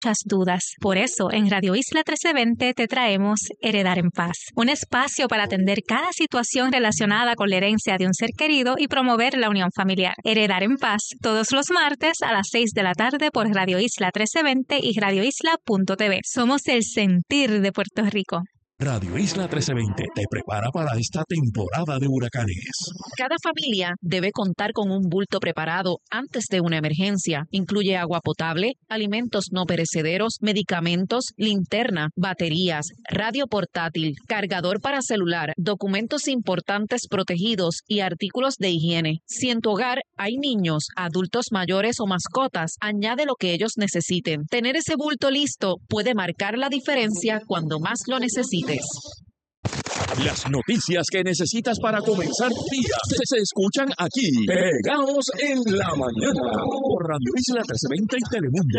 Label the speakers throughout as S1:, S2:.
S1: muchas dudas. Por eso, en Radio Isla 1320 te traemos Heredar en Paz, un espacio para atender cada situación relacionada con la herencia de un ser querido y promover la unión familiar. Heredar en Paz, todos los martes a las 6 de la tarde por Radio Isla 1320 y radioisla.tv. Somos el sentir de Puerto Rico.
S2: Radio Isla 1320 te prepara para esta temporada de huracanes.
S3: Cada familia debe contar con un bulto preparado antes de una emergencia. Incluye agua potable, alimentos no perecederos, medicamentos, linterna, baterías, radio portátil, cargador para celular, documentos importantes protegidos y artículos de higiene. Si en tu hogar hay niños, adultos mayores o mascotas, añade lo que ellos necesiten. Tener ese bulto listo puede marcar la diferencia cuando más lo necesites.
S2: Las noticias que necesitas para comenzar tu día se escuchan aquí. Pegados en la mañana por Radio Isla 1320 y Telemundo.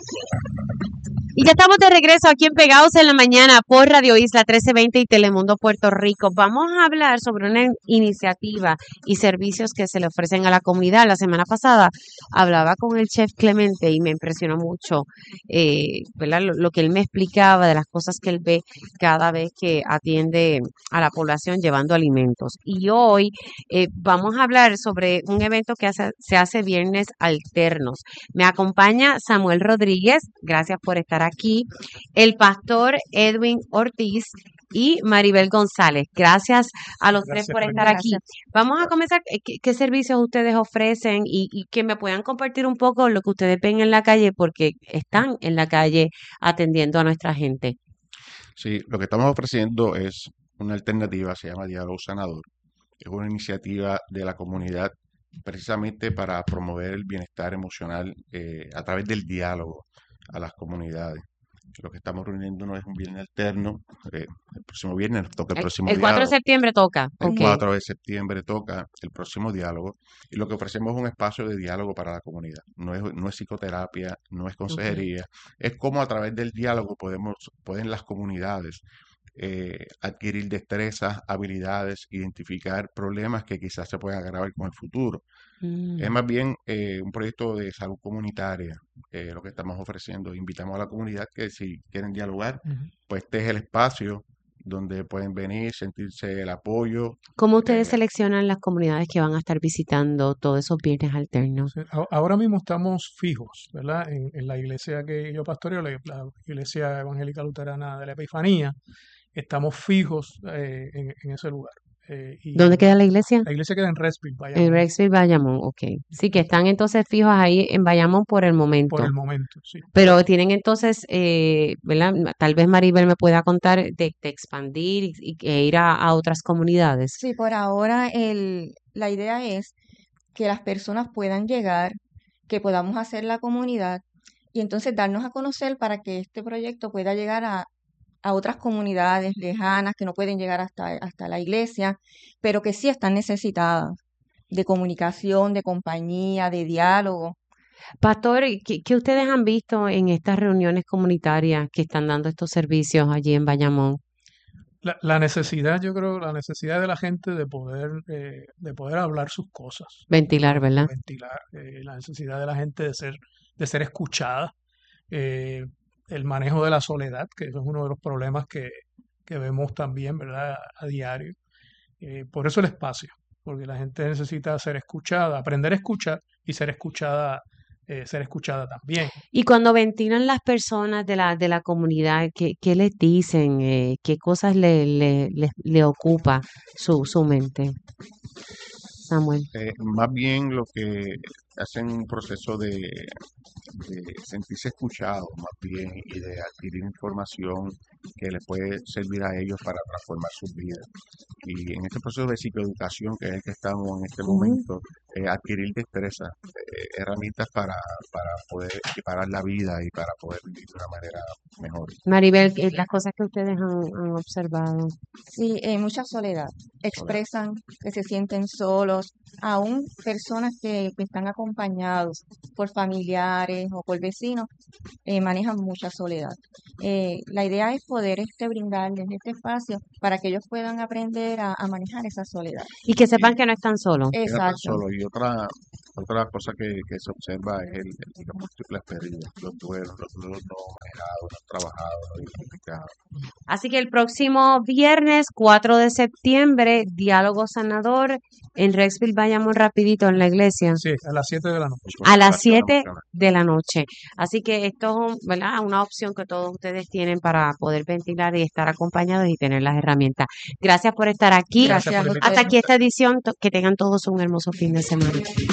S4: Y ya estamos de regreso aquí en Pegados en la Mañana por Radio Isla 1320 y Telemundo Puerto Rico. Vamos a hablar sobre una iniciativa y servicios que se le ofrecen a la comunidad. La semana pasada hablaba con el chef Clemente y me impresionó mucho ¿verdad? Lo que él me explicaba de las cosas que él ve cada vez que atiende a la población llevando alimentos. Y hoy vamos a hablar sobre un evento que se hace viernes alternos. Me acompaña Samuel Rodríguez, gracias por estar aquí, el pastor Edwin Ortiz y Maribel González. Gracias a los tres por estar aquí. Vamos a comenzar. ¿Qué servicios ustedes ofrecen y que me puedan compartir un poco lo que ustedes ven en la calle porque están en la calle atendiendo a nuestra gente?
S5: Sí, lo que estamos ofreciendo es una alternativa, se llama Diálogo Sanador. Es una iniciativa de la comunidad precisamente para promover el bienestar emocional a través del diálogo a las comunidades. Lo que estamos reuniéndonos es un viernes alterno. El próximo viernes nos toca el próximo diálogo.
S4: El 4 de septiembre toca.
S5: El 4 de septiembre toca el próximo diálogo. Y lo que ofrecemos es un espacio de diálogo para la comunidad. No es psicoterapia, no es consejería. Es como a través del diálogo pueden las comunidades adquirir destrezas, habilidades, identificar problemas que quizás se puedan agravar con el futuro. Es más bien un proyecto de salud comunitaria, lo que estamos ofreciendo. Invitamos a la comunidad que si quieren dialogar, pues este es el espacio donde pueden venir, sentirse el apoyo.
S4: ¿Cómo ustedes seleccionan las comunidades que van a estar visitando todos esos viernes alternos?
S6: Ahora mismo estamos fijos, ¿verdad? En la iglesia que yo pastoreo, la Iglesia Evangélica Luterana de la Epifanía, estamos fijos en ese lugar.
S4: ¿Dónde queda la iglesia?
S6: La iglesia queda en Rexville, Bayamón.
S4: En Rexville, Bayamón, ok. Sí, que están entonces fijos ahí en Bayamón por el momento.
S6: Por el momento, sí.
S4: Pero tienen entonces, ¿verdad? Tal vez Maribel me pueda contar de expandir e ir a otras comunidades.
S7: Sí, por ahora la idea es que las personas puedan llegar, que podamos hacer la comunidad y entonces darnos a conocer para que este proyecto pueda llegar a otras comunidades lejanas que no pueden llegar hasta la iglesia, pero que sí están necesitadas de comunicación, de compañía, de diálogo.
S4: Pastor, ¿qué ustedes han visto en estas reuniones comunitarias que están dando estos servicios allí en Bayamón?
S6: La necesidad, yo creo, la necesidad de la gente de poder hablar sus cosas.
S4: Ventilar, ¿verdad?
S6: Ventilar, la necesidad de la gente de ser escuchada. El manejo de la soledad, que eso es uno de los problemas que vemos también, ¿verdad?, a diario. Por eso el espacio, porque la gente necesita ser escuchada, aprender a escuchar y ser escuchada también.
S4: Y cuando ventilan las personas de la comunidad, ¿qué les dicen? ¿Qué cosas le ocupa su mente? Samuel.
S5: Más bien lo que hacen un proceso de sentirse escuchados, más bien, y de adquirir información que les puede servir a ellos para transformar sus vidas. Y en este proceso de psicoeducación, que es el que estamos en este momento, adquirir destrezas, herramientas para poder equiparar la vida y para poder vivir de una manera mejor.
S4: Maribel, las cosas que ustedes han observado.
S7: Sí, mucha soledad. Expresan que se sienten solos, aún personas que están acompañados por familiares o por vecinos, manejan mucha soledad. La idea es poder brindarles este espacio para que ellos puedan aprender a manejar esa soledad.
S4: Y que sepan que no están solos.
S7: Exacto.
S5: Y otra Otra cosa que se observa es los múltiples pérdidas, los duelos no manejados, no trabajados, no identificados.
S4: Así que el próximo viernes 4 de septiembre, diálogo sanador en Rexville, vayamos rapidito en la iglesia.
S6: Sí, a las 7 de la noche.
S4: A las 7 de la noche. Así que esto es, ¿verdad?, una opción que todos ustedes tienen para poder ventilar y estar acompañados y tener las herramientas. Gracias por estar aquí.
S7: Gracias.
S6: por
S4: Hasta aquí esta edición. Que tengan todos un hermoso fin de semana.